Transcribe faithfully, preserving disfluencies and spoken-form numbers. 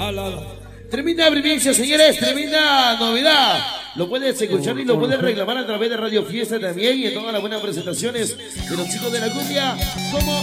Tremenda primicia, señores, tremenda novedad. Lo puedes escuchar y lo puedes reclamar a través de Radio Fiesta también y en todas las buenas presentaciones de los chicos de la cumbia, como